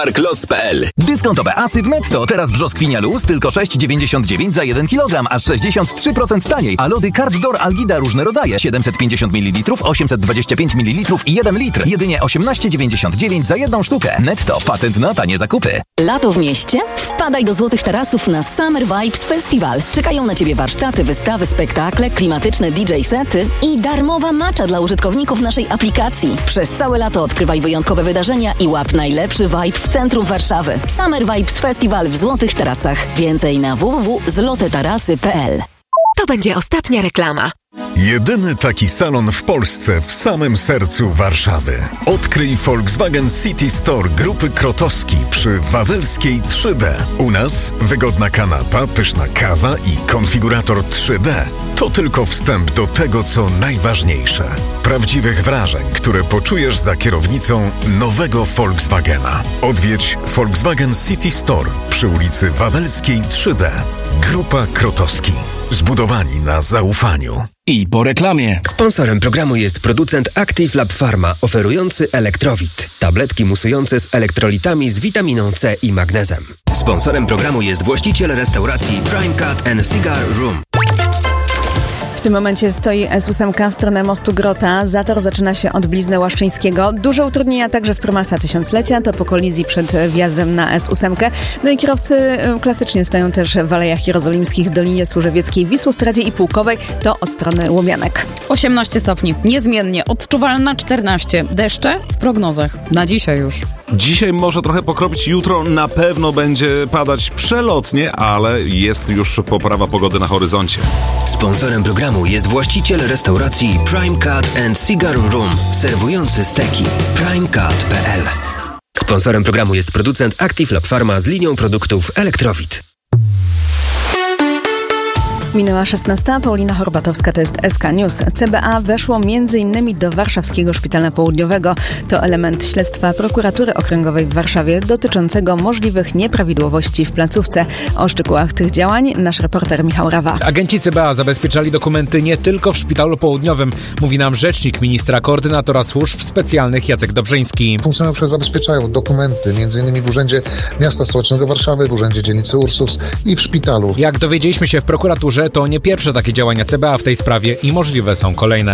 Marklots.pl. Dyskontowe asy w Netto. Teraz brzoskwinia luz tylko 6,99 za 1 kg, aż 63% taniej. A lody Carddoor Algida różne rodzaje. 750 ml, 825 ml i 1 litr. Jedynie 18,99 za jedną sztukę. Netto. Patent na tanie zakupy. Lato w mieście? Wpadaj do Złotych Tarasów na Summer Vibes Festival. Czekają na Ciebie warsztaty, wystawy, spektakle, klimatyczne DJ-sety i darmowa macza dla użytkowników naszej aplikacji. Przez całe lato odkrywaj wyjątkowe wydarzenia i łap najlepszy vibe w centrum Warszawy. Summer Vibes Festival w Złotych Tarasach. Więcej na www.zlotetarasy.pl. To będzie ostatnia reklama. Jedyny taki salon w Polsce w samym sercu Warszawy. Odkryj Volkswagen City Store Grupy Krotowski przy Wawelskiej 3D. U nas wygodna kanapa, pyszna kawa i konfigurator 3D. To tylko wstęp do tego, co najważniejsze. Prawdziwych wrażeń, które poczujesz za kierownicą nowego Volkswagena. Odwiedź Volkswagen City Store przy ulicy Wawelskiej 3D. Grupa Krotowski. Zbudowani na zaufaniu. I po reklamie. Sponsorem programu jest producent Active Lab Pharma, oferujący Elektrowit. Tabletki musujące z elektrolitami z witaminą C i magnezem. Sponsorem programu jest właściciel restauracji Prime Cut & Cigar Room. W tym momencie stoi S8 w stronę mostu Grota. Zator zaczyna się od Blizny Łaszczyńskiego. Duże utrudnienia także w prymasa Tysiąclecia. To po kolizji przed wjazdem na S8. No i kierowcy klasycznie stoją też w Alejach Jerozolimskich, Dolinie Służewieckiej, Wisłostradzie i Pułkowej. To od strony Łomianek. 18 stopni. Niezmiennie. Odczuwalna 14. Deszcze w prognozach. Na dzisiaj już. Dzisiaj może trochę pokropić, jutro na pewno będzie padać przelotnie, ale jest już poprawa pogody na horyzoncie. Sponsorem programu jest właściciel restauracji Prime Cut & Cigar Room, serwujący steki. primecut.pl. Sponsorem programu jest producent Active Lab Pharma z linią produktów Elektrowit. Minęła 16. Paulina Horbatowska, to jest SK News. CBA weszło m.in. do Warszawskiego Szpitala Południowego. To element śledztwa Prokuratury Okręgowej w Warszawie dotyczącego możliwych nieprawidłowości w placówce. O szczegółach tych działań nasz reporter Michał Rawa. Agenci CBA zabezpieczali dokumenty nie tylko w Szpitalu Południowym, mówi nam rzecznik ministra koordynatora służb specjalnych Jacek Dobrzyński. Funkcjonariusze zabezpieczają dokumenty m.in. w Urzędzie Miasta Stołecznego Warszawy, w Urzędzie Dzielnicy Ursus i w szpitalu. Jak dowiedzieliśmy się w prokuraturze, to nie pierwsze takie działania CBA w tej sprawie i możliwe są kolejne.